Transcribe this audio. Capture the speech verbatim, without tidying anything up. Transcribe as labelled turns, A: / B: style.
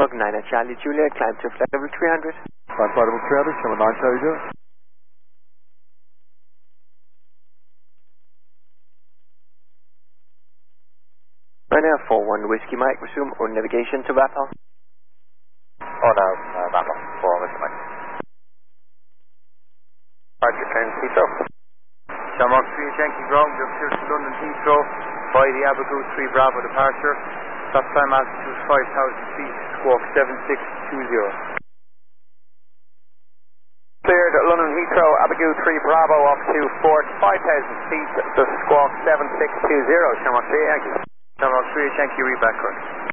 A: Shamrock nine at Charlie Juliet, climb to flight level three hundred.
B: Flight level three hundred, Shamrock nine Charlie Juliet.
A: Ryanair four one Whiskey Mike, resume on navigation to Rappel.
C: Oh no, uh, Rappel, four one Whiskey Mike. Roger, turn Heathrow. Shamrock three at Yankee Ground, just here to London Heathrow, by the Abigail three Bravo departure. Stop time altitude five thousand feet, squawk seven six two zero. Cleared at London Heathrow, Abigail three Bravo up to Fort five thousand feet, the squawk seven six two zero, Shamrock three at Yankee. Shamrock three at Yankee, read back correct.